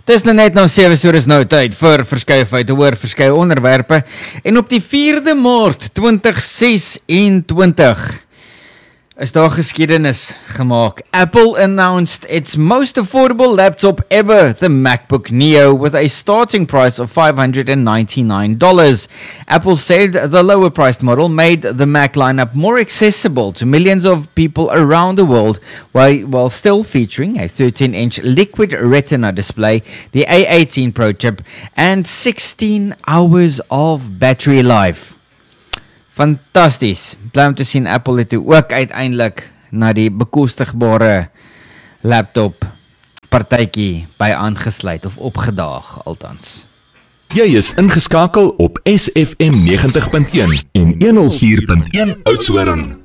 Dis nou net 7, so is nou tyd vir verskeie feite oor verskeie onderwerpe. En op die 4de Maart 2026 is daar geskiedenis gemaak. Apple announced its most affordable laptop ever, the MacBook Neo, with a starting price of $599. Apple said the lower-priced model made the Mac lineup more accessible to millions of people around the world, while still featuring a 13-inch liquid retina display, the A18 Pro chip, and 16 hours of battery life. Fantasties. Bly om te sien Apple het ook uiteindelik na die bekostigbare laptop partytjie by aangesluit of opgedaag althans. Jy is ingeskakel op SFM 90.1 en 104.1 Oudtshoorn.